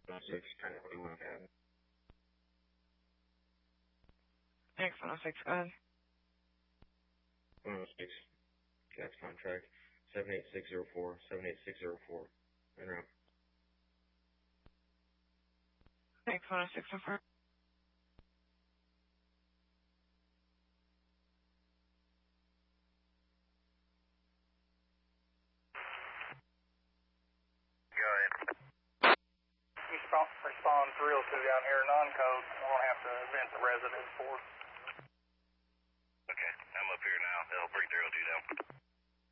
106, kind of what do you want to have? Thanks, 106, go ahead. 106, CAPS contract, 78604, 78604, and around. Thanks, 106, confirm. Respond 302 down here, non-code. We're going to have to vent the residence for. Okay, I'm up here now. L302 down.